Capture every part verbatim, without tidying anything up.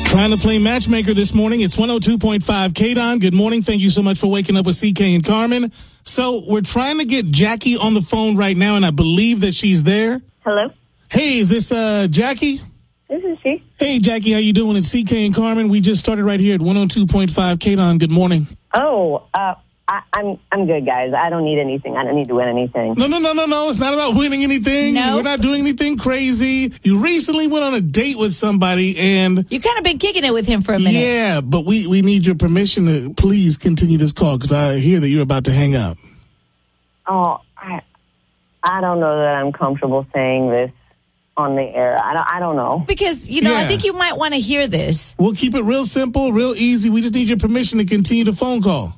Trying to play matchmaker this morning. It's one oh two point five K D O N. Good morning. Thank you so much for waking up with C K and Carmen. So we're trying to get Jackie on the phone right now, and I believe that she's there. Hello? Hey, is this uh, Jackie? This is she. Hey, Jackie, how you doing? It's C K and Carmen. We just started right here at one oh two point five K D O N. Good morning. Oh, uh, I, I'm I'm good, guys. I don't need anything. I don't need to win anything. No, no, no, no, no. It's not about winning anything. Nope. We're not doing anything crazy. You recently went on a date with somebody, and You kind of been kicking it with him for a minute. yeah, but we, we need your permission to please continue this call because I hear that you're about to hang up. Oh, I I don't know that I'm comfortable saying this on the air. I don't, I don't know. Because, you know, I Yeah. think you might want to hear this. We'll keep it real simple, real easy. We just need your permission to continue the phone call.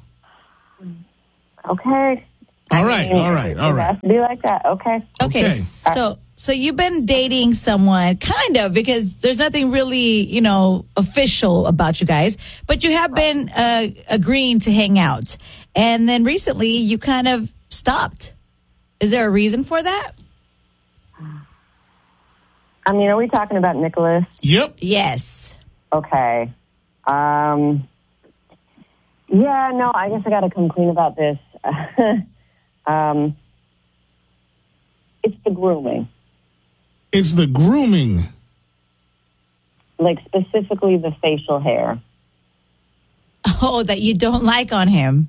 Okay. All right, all right, all It right. has to be like that. Okay. Okay, Okay. so so you've been dating someone, kind of, because there's nothing really, you know, official about you guys, but you have been uh, agreeing to hang out. And then recently you kind of stopped. Is there a reason for that? I mean, are we talking about Nicholas? Yep. Yes. Okay. Um. Yeah, no, I guess I got to come clean about this. um. It's the grooming. It's the grooming. Like, specifically the facial hair. Oh, that you don't like on him.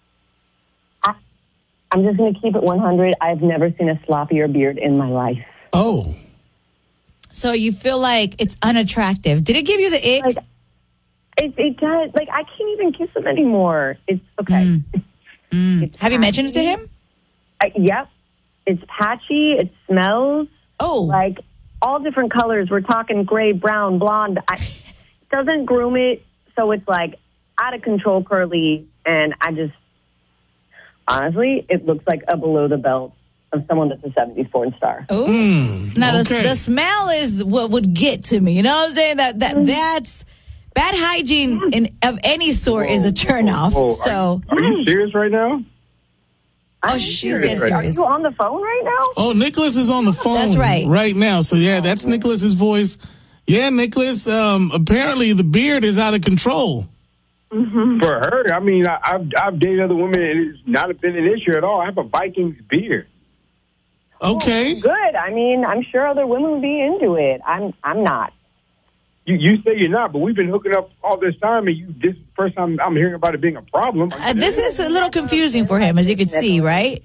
I'm just going to keep it one hundred. I've never seen a sloppier beard in my life. Oh. So you feel like it's unattractive. Did it give you the ick? Like, it, it does. Like, I can't even kiss him anymore. It's okay. Mm. Mm. It's Have you mentioned it to patchy. him? I, yep. It's patchy. It smells Oh. like all different colors. We're talking gray, brown, blonde. I, doesn't groom it. So it's like out of control curly. And I just, honestly, it looks like a below the belt of someone that's a seventies porn star. Oh, Mm, now okay. the, the smell is what would get to me. You know what I'm saying? That Mm-hmm. that that's bad hygiene in of any sort is a turnoff. Whoa, So, Are you serious right now? oh, she's dead Are serious. you on the phone right now? Oh, Nicholas is on the phone That's right. right now. So, yeah, that's Nicholas's voice. Yeah, Nicholas, um, apparently the beard is out of control. For her, I mean, I, I've I've dated other women, and it's not been an issue at all. I have a Vikings beard. Okay. Good. I mean, I'm sure other women would be into it. I'm I'm not. You you say you're not, but we've been hooking up all this time, and you this is the first time I'm hearing about it being a problem. Uh, this is a little confusing for him, as you can see, right?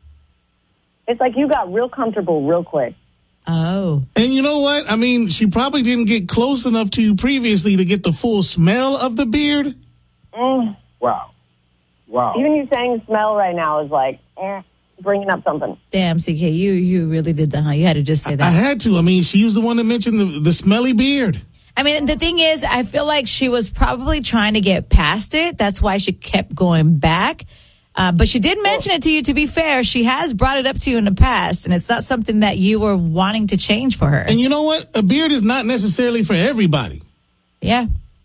It's like you got real comfortable real quick. Oh, And you know what? I mean, she probably didn't get close enough to you previously to get the full smell of the beard. Mm. Wow, wow. Even you saying smell right now is like, eh, bringing up something. damn, C K, you you really did that, huh? You had to just say I that. had to. I mean, she was the one that mentioned the, the smelly beard. I mean, the thing is, I feel like she was probably trying to get past it. That's why she kept going back. Uh, but she did mention it to you, to be fair. She has brought it up to you in the past, and it's not something that you were wanting to change for her. And you know what? A beard is not necessarily for everybody. Yeah.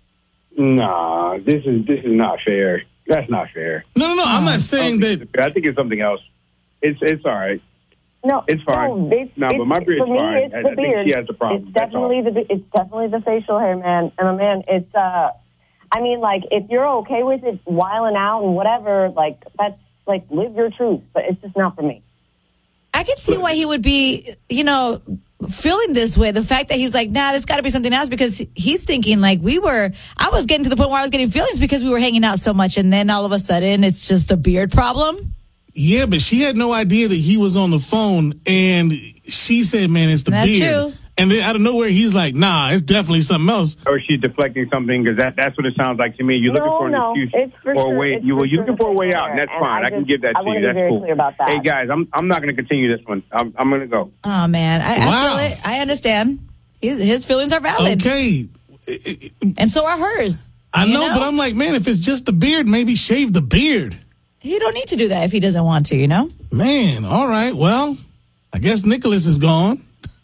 Nah, this is this is not fair. That's not fair. No, no, no. I'm not I saying don't think that. it's fair. I think it's something else. It's it's all right. No, It's fine. No, it's, No, it's, but my beard's for me, fine. It's I- the I think beard. she has the problem. It's That's definitely the it's definitely the facial hair, man. And uh, man, it's uh, I mean, like if you're okay with it, wiling out and whatever, like that's like live your truth. But it's just not for me. I can see why he would be, you know, feeling this way. The fact that he's like, nah, there's got to be something else, because he's thinking like we were, I was getting to the point where I was getting feelings because we were hanging out so much. And then all of a sudden it's just a beard problem. Yeah, but she had no idea that he was on the phone, and she said, "Man, it's the That's beard." true. And then out of nowhere, he's like, "Nah, it's definitely something else." Or she's deflecting something because that, that's what it sounds like to me. You're looking No, for an no, excuse it's for or a sure- way. it's You for were you're sure looking for a way the out, and that's and fine. I I, can just- give that I to wanna you. be That's very cool. clear about that. Hey guys, I'm I'm not going to continue this one. I'm I'm going to go. Oh man, I, Wow. I feel it. I understand. His, his feelings are valid. Okay, And so are hers. I You know, but I'm like, man, if it's just the beard, maybe shave the beard. He don't need to do that if he doesn't want to, you know? Man, all right, well, I guess Nicholas is gone.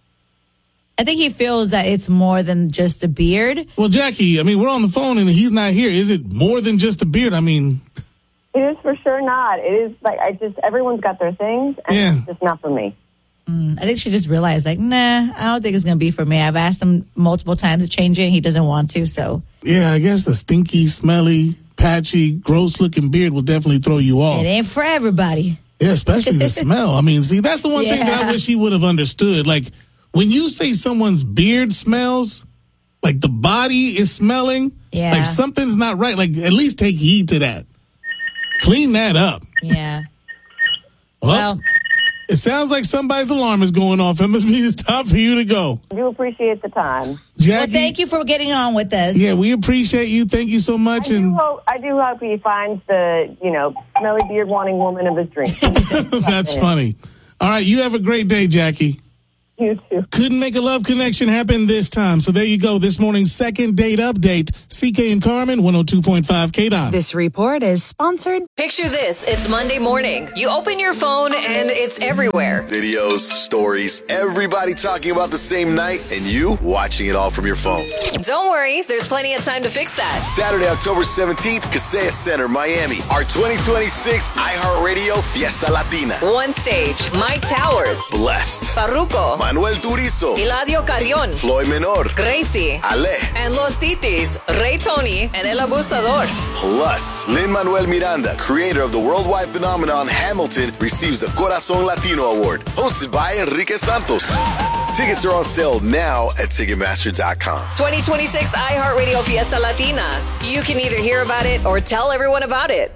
I think he feels that it's more than just a beard. Well, Jackie, I mean, we're on the phone and he's not here. Is it more than just the beard? I mean, It is for sure not. It is like I just everyone's got their things, and Yeah. it's just not for me. Mm, I think she just realized, like, nah, I don't think it's going to be for me. I've asked him multiple times to change it. He doesn't want to, so. Yeah, I guess a stinky, smelly, patchy, gross-looking beard will definitely throw you off. It ain't for everybody. Yeah, especially the smell. I mean, see, that's the one yeah. thing that I wish he would have understood. Like, when you say someone's beard smells, like the body is smelling, yeah. like something's not right. Like, at least take heed to that. Clean that up. Yeah. Well, well it sounds like somebody's alarm is going off. It must be it's time for you to go. I do appreciate the time. Jackie, well, thank you for getting on with us. Yeah, we appreciate you. Thank you so much. I and do hope, I do hope he finds the, you know, smelly beard wanting woman of his dreams. That's funny. All right, you have a great day, Jackie. You too. Couldn't make a love connection happen this time. So there you go. This morning's second date update. C K and Carmen, one oh two point five K D O N. This report is sponsored. Picture this. It's Monday morning. You open your phone and it's everywhere. Videos, stories, everybody talking about the same night and you watching it all from your phone. Don't worry. There's plenty of time to fix that. Saturday, October seventeenth, Kaseya Center, Miami. Our twenty twenty-six iHeartRadio Fiesta Latina. One stage. Mike Towers. Blessed. Farruko. Manuel Turizo. Eladio Carrion. Floyd Menor. Gracie. Ale. And Los Titis. Ray Tony and El Abusador. Plus, Lin-Manuel Miranda, creator of the worldwide phenomenon Hamilton, receives the Corazon Latino Award, hosted by Enrique Santos. Tickets are on sale now at Ticketmaster dot com. twenty twenty-six iHeartRadio Fiesta Latina. You can either hear about it or tell everyone about it.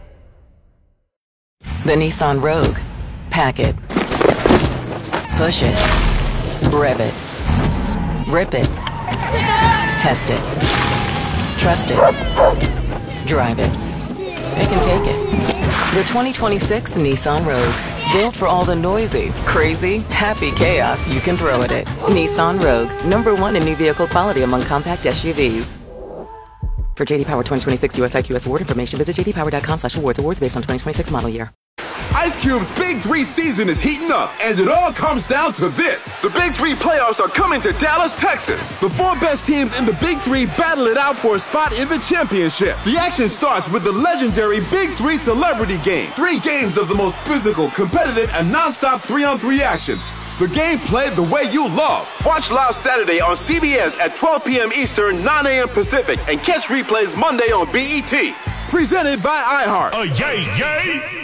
The Nissan Rogue. Pack it. Push it. Rev it. Rip it. Test it. Trust it. Drive it. Pick and take it. The twenty twenty-six Nissan Rogue. Built for all the noisy, crazy, happy chaos you can throw at it. Nissan Rogue. Number one in new vehicle quality among compact S U Vs. For J D Power twenty twenty-six U S I Q S award information, visit j d power dot com slash awards. Awards based on twenty twenty-six model year. Ice Cube's Big Three season is heating up, and it all comes down to this. The Big Three playoffs are coming to Dallas, Texas. The four best teams in the Big Three battle it out for a spot in the championship. The action starts with the legendary Big Three Celebrity Game. Three games of the most physical, competitive, and non-stop three-on-three action. The game played the way you love. Watch live Saturday on C B S at twelve p.m. Eastern, nine a.m. Pacific, and catch replays Monday on B E T. Presented by iHeart. Oh, yay, yay!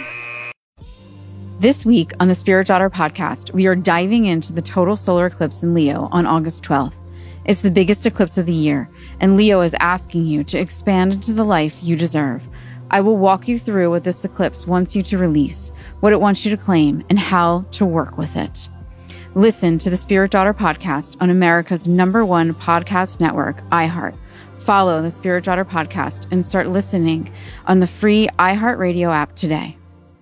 This week on the Spirit Daughter podcast, we are diving into the total solar eclipse in Leo on August twelfth. It's the biggest eclipse of the year, and Leo is asking you to expand into the life you deserve. I will walk you through what this eclipse wants you to release, what it wants you to claim, and how to work with it. Listen to the Spirit Daughter podcast on America's number one podcast network, iHeart. Follow the Spirit Daughter podcast and start listening on the free iHeartRadio app today.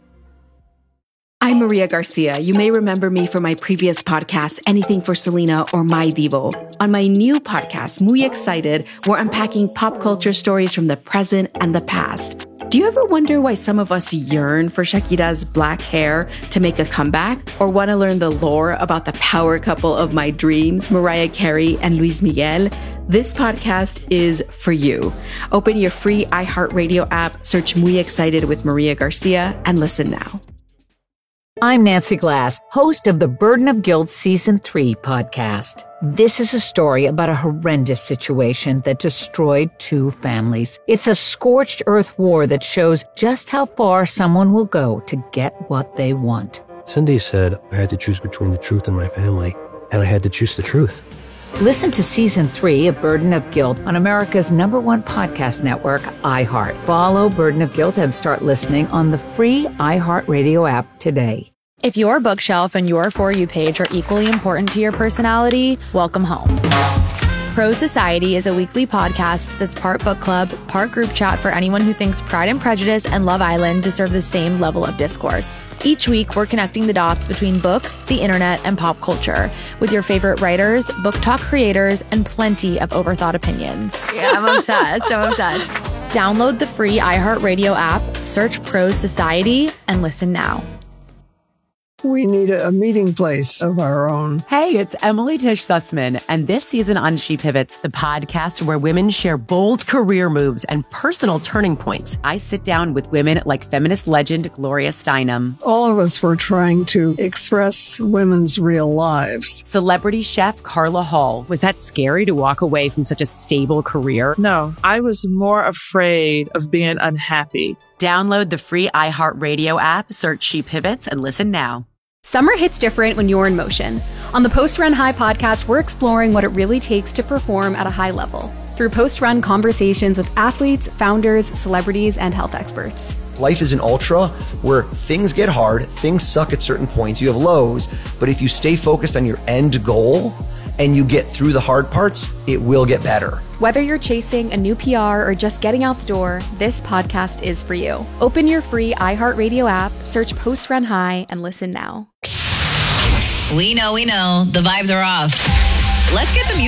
I'm Maria Garcia. You may remember me from my previous podcast, Anything for Selena or My Divo. On my new podcast, Muy Excited, we're unpacking pop culture stories from the present and the past. Do you ever wonder why some of us yearn for Shakira's black hair to make a comeback? Or want to learn the lore about the power couple of my dreams, Mariah Carey and Luis Miguel? This podcast is for you. Open your free iHeartRadio app, search Muy Excited with Maria Garcia, and listen now. I'm Nancy Glass, host of the Burden of Guilt Season three podcast. This is a story about a horrendous situation that destroyed two families. It's a scorched earth war that shows just how far someone will go to get what they want. Cindy said I had to choose between the truth and my family, and I had to choose the truth. Listen to Season three of Burden of Guilt on America's number one podcast network, iHeart. Follow Burden of Guilt and start listening on the free iHeartRadio app today. If your bookshelf and your For You page are equally important to your personality, welcome home. Pro Society is a weekly podcast that's part book club, part group chat for anyone who thinks Pride and Prejudice and Love Island deserve the same level of discourse. Each week, we're connecting the dots between books, the internet, and pop culture with your favorite writers, book talk creators, and plenty of overthought opinions. Yeah, I'm obsessed. I'm obsessed. Download the free iHeartRadio app, search Pro Society, and listen now. We need a, a meeting place of our own. Hey, it's Emily Tish Sussman, and this season on She Pivots, the podcast where women share bold career moves and personal turning points. I sit down with women like feminist legend Gloria Steinem. All of us were trying to express women's real lives. Celebrity chef Carla Hall. Was that scary to walk away from such a stable career? No, I was more afraid of being unhappy. Download the free iHeartRadio app, search She Pivots, and listen now. Summer hits different when you're in motion. On the Post Run High podcast, we're exploring what it really takes to perform at a high level through post-run conversations with athletes, founders, celebrities, and health experts. Life is an ultra where things get hard, things suck at certain points, you have lows, but if you stay focused on your end goal and you get through the hard parts, it will get better. Whether you're chasing a new P R or just getting out the door, this podcast is for you. Open your free iHeartRadio app, search Post Run High, and listen now. We know, we know, the vibes are off. Let's get the music